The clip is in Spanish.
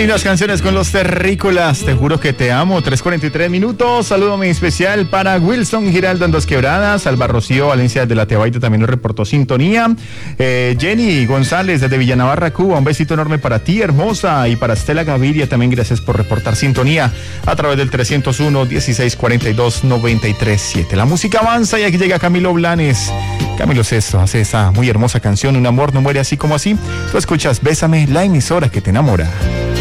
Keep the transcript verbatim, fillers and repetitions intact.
lindas canciones con los terrícolas. Te juro que te amo. tres cuarenta y tres minutos. Saludo muy especial para Wilson Giraldo en Dos Quebradas. Alba Rocío Valencia desde la Tebaida también nos reportó sintonía. Eh, Jenny González desde Villanavarra, Cuba. Un besito enorme para ti, hermosa. Y para Estela Gaviria también gracias por reportar sintonía a través del trescientos uno, dieciséis cuarenta y dos, noventa y tres siete. La música avanza y aquí llega Camilo Blanes. Camilo Sesto hace esa muy hermosa canción, Un amor no muere así como así. Tú escuchas Bésame, la emisora que te enamora.